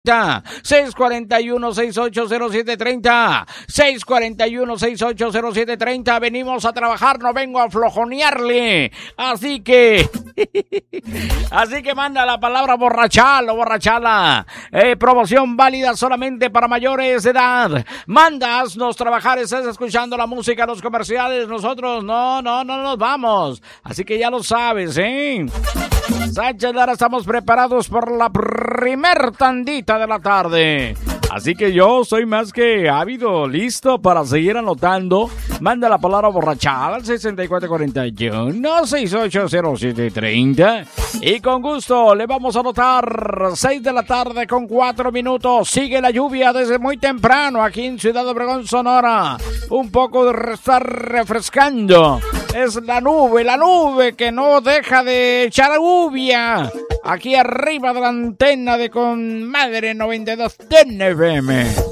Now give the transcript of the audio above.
641-680730 641-680730. Venimos a trabajar, no vengo a flojonearle. Así que manda la palabra borrachal o borrachala. Promoción válida solamente para mayores de edad. Manda, haznos trabajar, estás escuchando la música, los comerciales. Nosotros no nos vamos. Así que ya lo sabes, Sánchez Lara, estamos preparados por la primer tandita de la tarde. Así que yo soy más que ávido, listo para seguir anotando. Manda la palabra borrachada al 6441-680730. Y con gusto le vamos a anotar 6 de la tarde con 4 minutos. Sigue la lluvia desde muy temprano aquí en Ciudad Obregón, Sonora. Un poco de estar refrescando. Es la nube que no deja de echar lluvia. Aquí arriba de la antena de Con Madre 92 TNFM.